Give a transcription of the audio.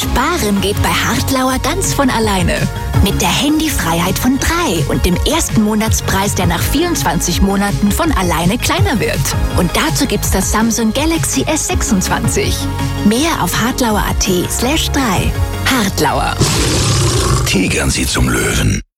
Sparen geht bei Hartlauer ganz von alleine. Mit der Handyfreiheit von 3 und dem ersten Monatspreis, der nach 24 Monaten von alleine kleiner wird. Und dazu gibt's das Samsung Galaxy S26. Mehr auf hartlauer.at/3. Hartlauer. Tigern Sie zum Löwen.